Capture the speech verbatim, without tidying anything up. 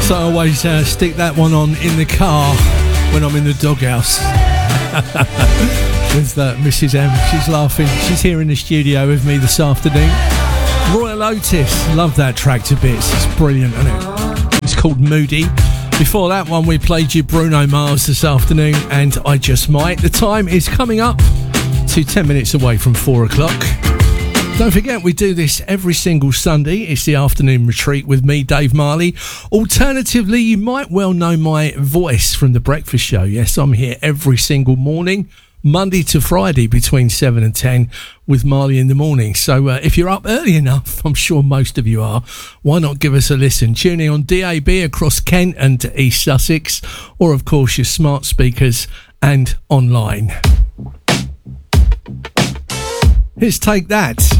So I always uh, stick that one on in the car when I'm in the doghouse. With uh, Missus M. She's laughing. She's here in the studio with me this afternoon. Royal Otis. Love that track to bits. It's brilliant, isn't it? It's called Moody. Before that one, we played you Bruno Mars this afternoon, and I Just Might. The time is coming up to ten minutes away from four o'clock. Don't forget, we do this every single Sunday. It's the afternoon retreat with me, Dave Marley. Alternatively, you might well know my voice from The Breakfast Show. Yes, I'm here every single morning, Monday to Friday between seven and ten with Marley in the morning. So uh, if you're up early enough, I'm sure most of you are, why not give us a listen? Tune in on D A B across Kent and East Sussex, or of course your smart speakers and online. Let's take that.